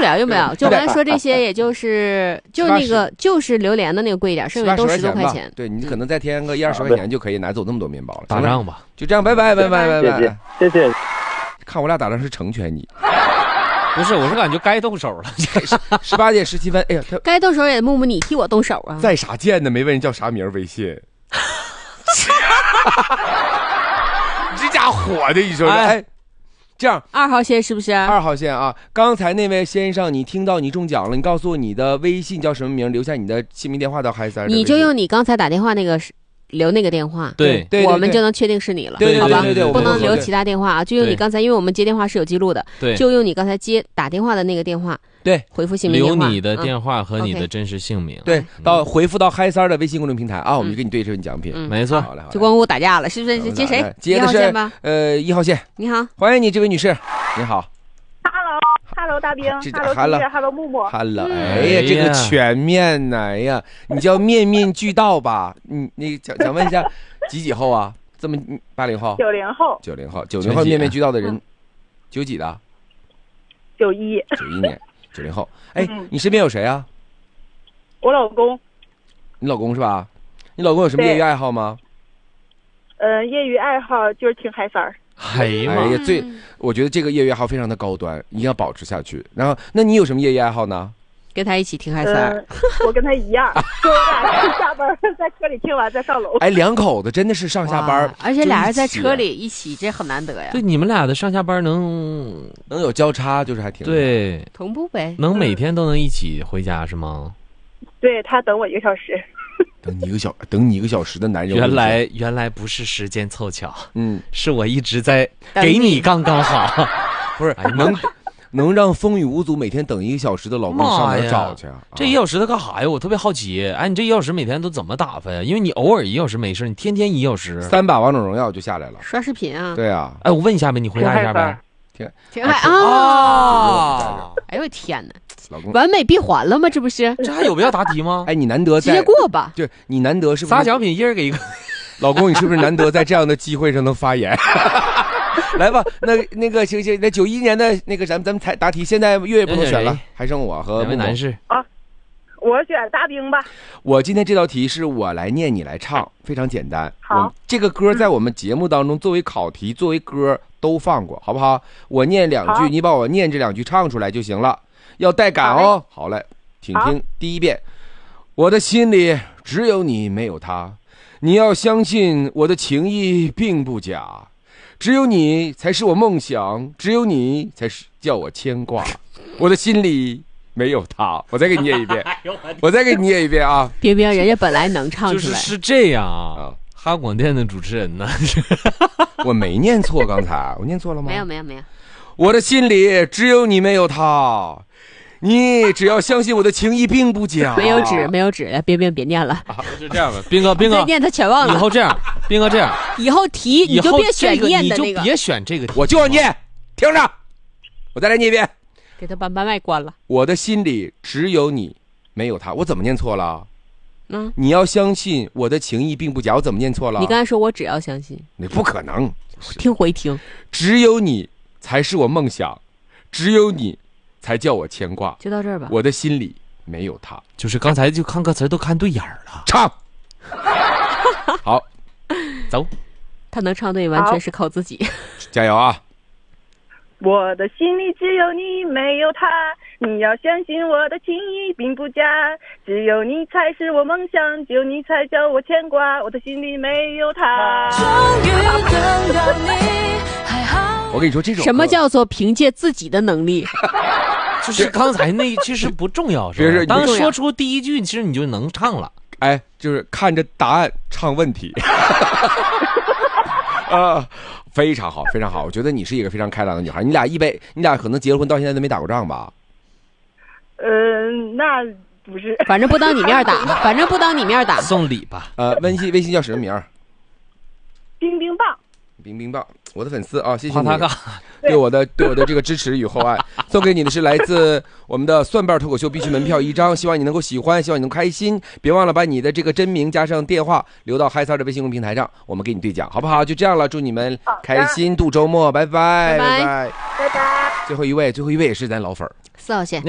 了，用不了。就我刚才说这些，也就是就是榴莲的那个贵一点，剩下都10多块钱。 对，你可能再添个10-20块钱就可以拿走那么多面包了。 打仗吧， 就这样，拜拜。 谢谢。 看我俩打仗是成全你。 不是，我是感觉该动手了。 18点17分，哎呀， 该动手也木木你替我动手啊！ 在啥贱呢？没问人叫啥名微信。这家火的，你说哎，这样 2号线是不是 ？2号线啊！刚才那位先生，你听到你中奖了，你告诉我你的微信叫什么名，留下你的姓名电话到嗨三。 你就用你刚才打电话那个留那个电话， 对， 我们就能确定是你了， 对， 好吧？ 对， 不能留其他电话啊，就用你刚才，因为我们接电话是有记录的， 对， 就用你刚才打电话的那个电话， 对， 回复姓名电话， 留你的电话和你的真实姓名， 对，回复到嗨三的微信公众平台啊，我们就给你对这份奖品， 没错。 好嘞， 就光跟我打架了，是不是？接谁？ 接的是1号线。 你好， 欢迎你，这位女士，你好。 Hello，大兵 ，Hello， 木木 ，Hello，哎呀，这个全面呢，哎呀，你叫面面俱到吧？你想问一下，几后啊？这么80后 ？90后。 90后面面俱到的人，9几的 ？91 年，90后。哎，你身边有谁啊？ 我老公。 你老公是吧？你老公有什么业余爱好吗？ 业余爱好就是听嗨三儿。 哎呀， 我觉得这个业余爱好非常的高端，一定要保持下去。然后，那你有什么业余爱好呢？ 跟他一起听嗨三儿。 我跟他一样，就我俩下班在车里听完再上楼。 哎，两口子真的是上下班， 而且俩人在车里一起，这很难得呀。 对，你们俩的上下班能有交叉，就是还挺对同步呗。 能每天都能一起回家是吗？ 对，他等我1个小时。 等你1个小时的男人， 原来不是时间凑巧，是我一直在给你刚刚好， 不是能让风雨无阻每天等1个小时的老公上哪找去啊？ 这1小时他干啥呀？我特别好奇。哎，你这1小时每天都怎么打发呀？因为你偶尔1小时没事，你天天1小时 ，3把王者荣耀就下来了， 刷视频啊。 对啊。 哎，我问一下呗，你回答一下呗。 挺嗨啊！哎呦天哪！ 老公完美闭环了吗？这不是？ 这还有必要答题吗？ 哎，你难得直接过吧。 就你难得是不是仨奖品1人给1个？ 老公，你是不是难得在这样的机会上能发言？来吧，那个行，那91年的那个咱们才答题，现在月不能选了，还剩我和两位男士啊。我选大兵吧。 我今天这道题是我来念，你来唱，非常简单。 好， 这个歌在我们节目当中作为考题、作为歌都放过，好不好？我念2句，你把我念这2句唱出来就行了，要带感哦。好嘞，请听第1遍。我的心里只有你，没有他。你要相信我的情意并不假，只有你才是我梦想，只有你才是叫我牵挂。我的心里没有他。我再给你念一遍，啊！ 别，人家本来能唱出来， 是这样啊。哈广电的主持人呢？ 我没念错，刚才我念错了吗？ 没有。 我的心里只有你，没有他。你只要相信我的情意并不假。 没有纸，别念了。 就这样吧，斌哥， 再念他全忘了。 以后这样，斌哥这样， 以后题你就别选念的那个， 你就别选这个题， 我就要念，听着，我再来念一遍。 给他把麦关了。 我的心里只有你，没有他。我怎么念错了？你要相信我的情意并不假。我怎么念错了？ 你刚才说我只要相信， 你不可能。 听回听， 只有你才是我梦想，只有你才叫我牵挂。 就到这儿吧。 我的心里没有他。 就是刚才就看歌词都看对眼了。 唱。好， 走。 他能唱对，完全是靠自己。 加油啊！ 我的心里只有你，没有他。你要相信我的情意并不假，只有你才是我梦想，只有你才叫我牵挂。我的心里没有他。 终于等到你，还好。 我跟你说，这种什么叫做凭借自己的能力？ 就是刚才那其实不重要，是吧？当说出第1句，其实你就能唱了。 哎，就是看着答案唱问题。非常好，非常好。我觉得你是一个非常开朗的女孩。你俩可能结了婚到现在都没打过仗吧？ 那不是。 反正不当你面打， 送礼吧。 微信叫什么名？ 冰冰棒。 冰冰棒，我的粉丝啊，谢谢你对我的这个支持与厚爱。送给你的是来自我们的蒜瓣脱口秀必须门票1张，希望你能够喜欢，希望你能开心。别忘了把你的这个真名加上电话留到嗨三的微信公平台上，我们给你兑奖，好不好？就这样了，祝你们开心度周末，拜拜。 拜拜。 最后一位也是咱老粉儿， 4号线。